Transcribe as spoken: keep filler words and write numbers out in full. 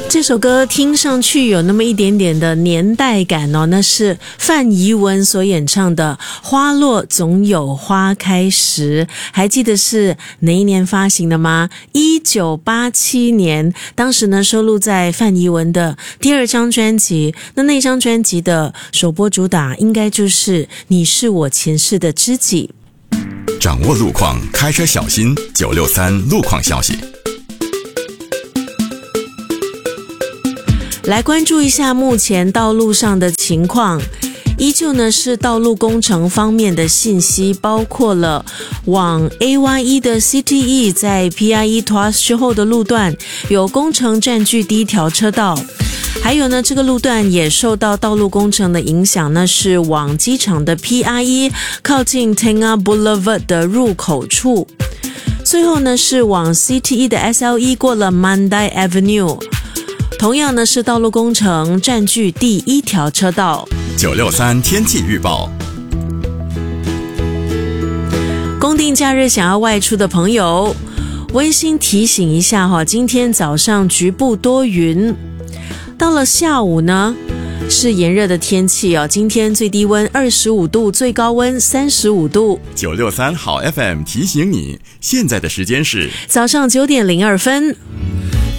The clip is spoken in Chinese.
这首歌听上去有那么一点点的年代感哦，那是范怡文所演唱的《花落总有花开时》，还记得是哪一年发行的吗？一九八七年，当时呢收录在范怡文的第二张专辑，那那张专辑的首播主打应该就是《你是我前世的知己》。 掌握路况，开车小心，九六三路况消息。 来关注一下目前道路上的情况，依旧呢是道路工程方面的信息，包括了往 A Y E 的 C T E 在 P I E Tuas 之后的路段有工程占据第一条车道，还有呢这个路段也受到道路工程的影响，那是往机场的 P I E 靠近 Tengah Boulevard 的入口处，最后呢是往 C T E 的 S L E 过了 Mandai Avenue，同样呢是道路工程占据第一条车道。 九六三天气预报。 公定假日想要外出的朋友，温馨提醒一下哈，今天早上局部多云，到了下午呢是炎热的天气哦。今天最低温二十五度，最高温三十五度。 九六三好 F M 提醒你，现在的时间是早上九点零二分。